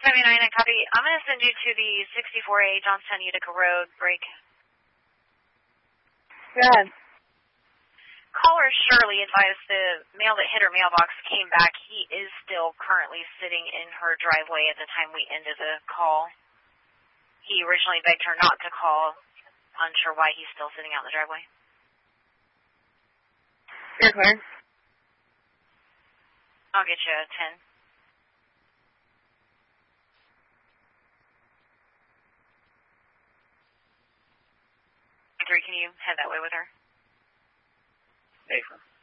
79 and copy. I'm going to send you to the 64A Johnstown Utica Road break. Go ahead. Caller Shirley advised the mail that hit her mailbox came back. He is still currently sitting in her driveway at the time we ended the call. He originally begged her not to call, unsure why he's still sitting out in the driveway. You're clear. I'll get you a 10. 3, can you head that way with her? Affirm.